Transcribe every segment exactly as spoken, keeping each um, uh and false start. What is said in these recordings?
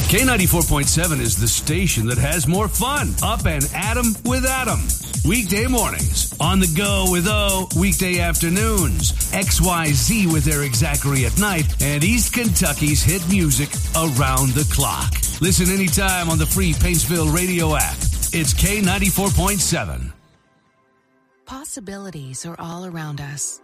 K ninety-four point seven is the station that has more fun. Up and Adam with Adam. Weekday mornings. On the go with O. Weekday afternoons. X Y Z with Eric Zachary at night. And East Kentucky's hit music around the clock. Listen anytime on the free Paintsville radio app. It's K ninety-four point seven. Possibilities are all around us.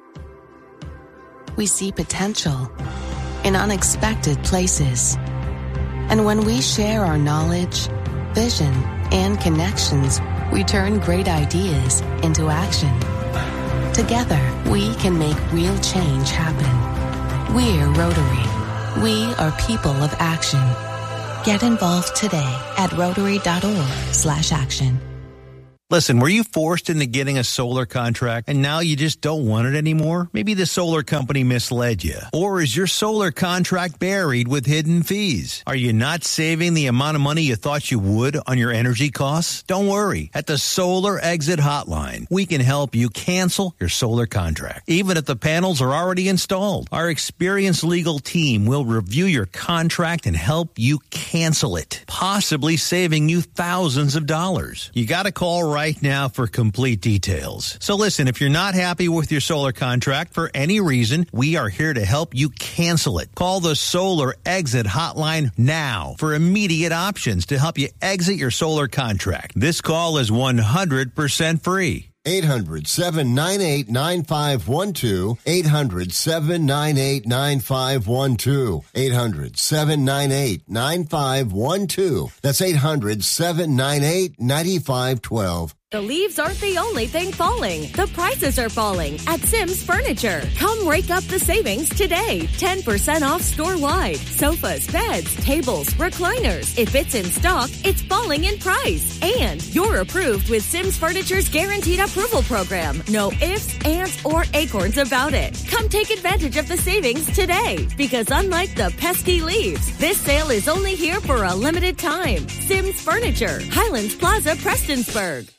We see potential in unexpected places. And when we share our knowledge, vision, and connections, we turn great ideas into action. Together, we can make real change happen. We're Rotary. We are people of action. Get involved today at rotary.org slash action. Listen, were you forced into getting a solar contract and now you just don't want it anymore? Maybe the solar company misled you. Or is your solar contract buried with hidden fees? Are you not saving the amount of money you thought you would on your energy costs? Don't worry. At the Solar Exit Hotline, we can help you cancel your solar contract, even if the panels are already installed. Our experienced legal team will review your contract and help you cancel it, possibly saving you thousands of dollars. You got to call right right now for complete details. So listen, if you're not happy with your solar contract for any reason, we are here to help you cancel it. Call the Solar Exit Hotline now for immediate options to help you exit your solar contract. This call is one hundred percent free. eight hundred, seven nine eight, nine five one two. eight hundred, seven nine eight, nine five one two. eight hundred, seven nine eight, nine five one two. That's eight hundred, seven nine eight, nine five one two. The leaves aren't the only thing falling. The prices are falling at Sims Furniture. Come rake up the savings today. ten percent off store-wide. Sofas, beds, tables, recliners. If it's in stock, it's falling in price. And you're approved with Sims Furniture's Guaranteed Approval Program. No ifs, ands, or acorns about it. Come take advantage of the savings today. Because unlike the pesky leaves, this sale is only here for a limited time. Sims Furniture, Highlands Plaza, Prestonsburg.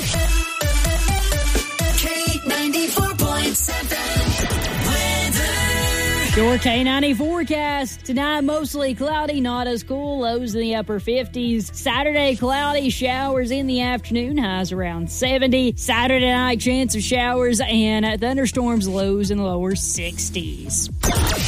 K ninety-four point seven weather. Your K ninety forecast. Tonight, mostly cloudy, not as cool. Lows in the upper fifties. Saturday, cloudy, showers in the afternoon. Highs around seventy. Saturday night, chance of showers and thunderstorms. Lows in the lower sixties.